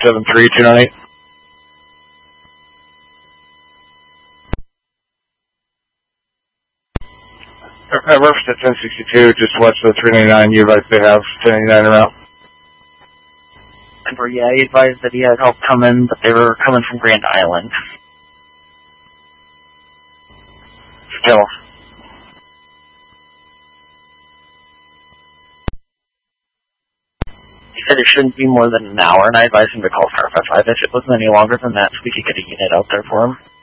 873-298. Reference at 1062, just watch the 399. You advise they have 1099 around. And yeah, he advised that he had help coming, but they were coming from Grand Island. Still. He said it shouldn't be more than an hour, and I advised him to call Star 55 if it wasn't any longer than that, so we could get a unit out there for him.